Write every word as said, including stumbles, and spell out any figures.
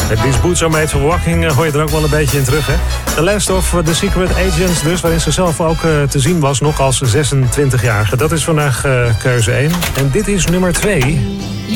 Met These Boots Are Made for Walking uh, hoor je er ook wel een beetje in terug, hè? The Last of The Secret Agents dus, waarin ze zelf ook uh, te zien was, nog als zesentwintigjarige. Dat is vandaag uh, keuze één. En dit is nummer twee.